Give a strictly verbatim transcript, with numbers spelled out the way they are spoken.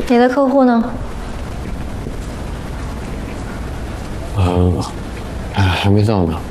你的客户呢？ 呃，还还没到呢。